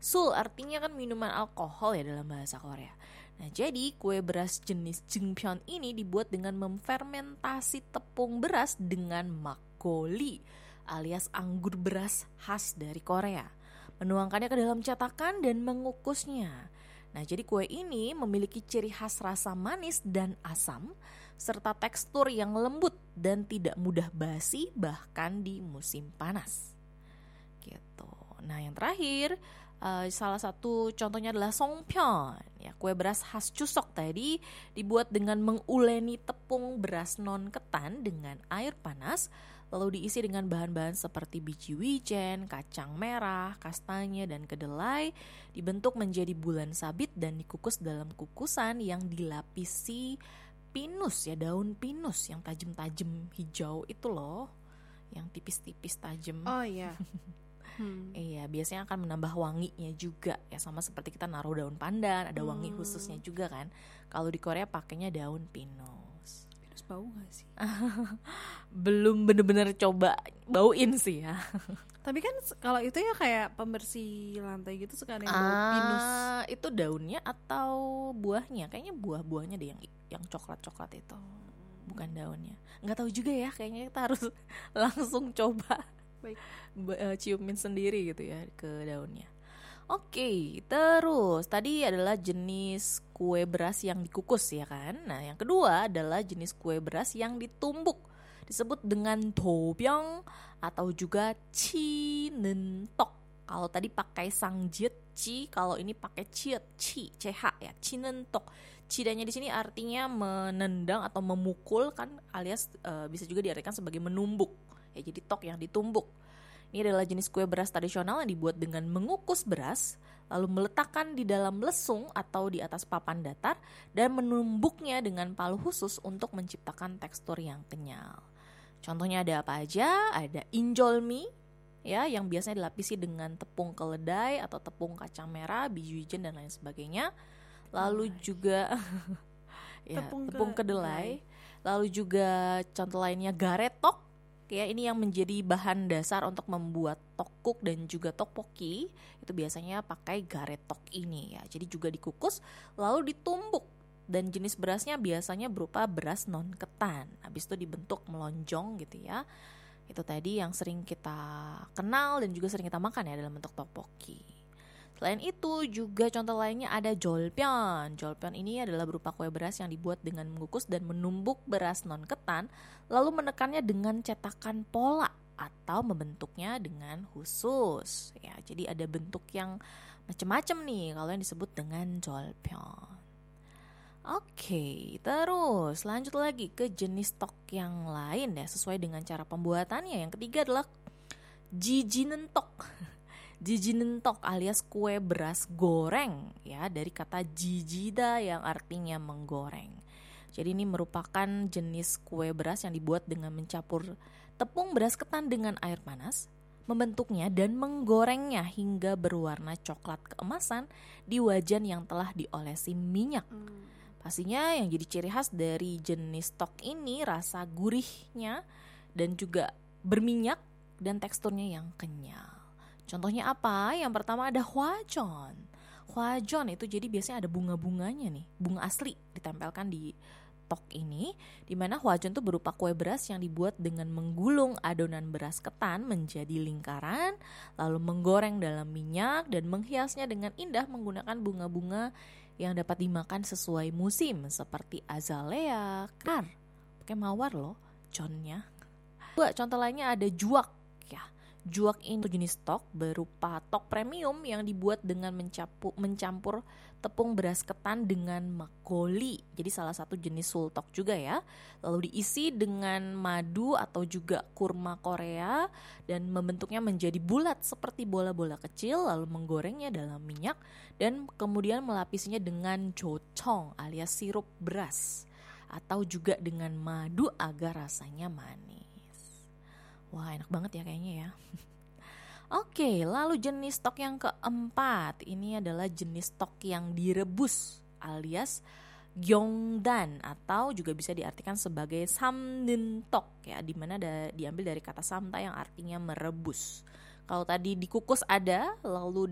Sul artinya kan minuman alkohol ya dalam bahasa Korea. Nah, jadi kue beras jenis jengpyeon ini dibuat dengan memfermentasi tepung beras dengan makgeolli alias anggur beras khas dari Korea. Menuangkannya ke dalam cetakan dan mengukusnya. Nah, jadi kue ini memiliki ciri khas rasa manis dan asam serta tekstur yang lembut dan tidak mudah basi bahkan di musim panas. Gitu. Nah, yang terakhir salah satu contohnya adalah songpyeon, ya, kue beras khas Chuseok tadi dibuat dengan menguleni tepung beras non ketan dengan air panas, lalu diisi dengan bahan-bahan seperti biji wijen, kacang merah, kastanye, dan kedelai, dibentuk menjadi bulan sabit dan dikukus dalam kukusan yang dilapisi pinus, ya, daun pinus yang tajam-tajam hijau itu loh, yang tipis-tipis tajam. Oh iya. Iya, biasanya akan menambah wanginya juga ya, sama seperti kita naruh daun pandan, ada wangi khususnya juga kan. Kalau di Korea pakainya daun pinus. Pinus bau gak sih? Belum bener-bener coba bauin sih ya. Tapi kan kalau itu ya kayak pembersih lantai gitu suka ada yang bau pinus. Itu daunnya atau buahnya? Kayaknya buah-buahnya deh yang coklat-coklat itu. Bukan daunnya. Nggak tahu juga ya, kayaknya kita harus langsung coba. Baik. Ciumin sendiri gitu ya ke daunnya. Oke, terus tadi adalah jenis kue beras yang dikukus ya kan. Nah, yang kedua adalah jenis kue beras yang ditumbuk, disebut dengan dobyeong atau juga chinentok. Kalau tadi pakai sangjiet ci, kalau ini pakai ciet ci, ch ya, chinentok. Cidanya di sini artinya menendang atau memukul kan, alias bisa juga diartikan sebagai menumbuk. Ya, jadi tok yang ditumbuk. Ini adalah jenis kue beras tradisional yang dibuat dengan mengukus beras, lalu meletakkan di dalam lesung atau di atas papan datar dan menumbuknya dengan palu khusus untuk menciptakan tekstur yang kenyal. Contohnya ada apa aja? Ada injolmi, ya, yang biasanya dilapisi dengan tepung keledai atau tepung kacang merah, biji wijen dan lain sebagainya. Lalu juga ya, tepung kedelai. Lalu juga contoh lainnya garetok. Ya, ini yang menjadi bahan dasar untuk membuat tteokguk dan juga tteokbokki. Itu biasanya pakai garetok ini ya. Jadi juga dikukus lalu ditumbuk. Dan jenis berasnya biasanya berupa beras non ketan. Habis itu dibentuk melonjong gitu ya. Itu tadi yang sering kita kenal dan juga sering kita makan ya dalam bentuk tteokbokki. Selain itu juga contoh lainnya ada jolpyeon. Jolpyeon ini adalah berupa kue beras yang dibuat dengan mengukus dan menumbuk beras non ketan, lalu menekannya dengan cetakan pola atau membentuknya dengan khusus. Ya, jadi ada bentuk yang macam-macam nih kalau yang disebut dengan jolpyeon. Oke, terus lanjut lagi ke jenis tok yang lain ya, sesuai dengan cara pembuatannya. Yang ketiga adalah jijinentok. Jijinentok alias kue beras goreng ya, dari kata jijida yang artinya menggoreng. Jadi ini merupakan jenis kue beras yang dibuat dengan mencampur tepung beras ketan dengan air panas, membentuknya dan menggorengnya hingga berwarna coklat keemasan di wajan yang telah diolesi minyak. Pastinya yang jadi ciri khas dari jenis tok ini rasa gurihnya dan juga berminyak dan teksturnya yang kenyal. Contohnya apa? Yang pertama ada hwajeon. Hwajeon itu jadi biasanya ada bunga-bunganya nih, bunga asli ditempelkan di tok ini, di mana hwajeon itu berupa kue beras yang dibuat dengan menggulung adonan beras ketan menjadi lingkaran, lalu menggoreng dalam minyak dan menghiasnya dengan indah menggunakan bunga-bunga yang dapat dimakan sesuai musim seperti azalea, kar, pakai mawar loh, connya. Dua contoh lainnya ada juak. Juak ini jenis tok berupa tok premium yang dibuat dengan mencampur tepung beras ketan dengan makgeolli. Jadi salah satu jenis sultok juga ya. Lalu diisi dengan madu atau juga kurma Korea dan membentuknya menjadi bulat seperti bola-bola kecil, lalu menggorengnya dalam minyak dan kemudian melapisinya dengan jojong alias sirup beras atau juga dengan madu agar rasanya manis. Wah, enak banget ya kayaknya ya. Oke, lalu jenis tok yang keempat. Ini adalah jenis tok yang direbus alias gyeongdan atau juga bisa diartikan sebagai samneuntok ya, di mana diambil dari kata samta yang artinya merebus. Kalau tadi dikukus ada, lalu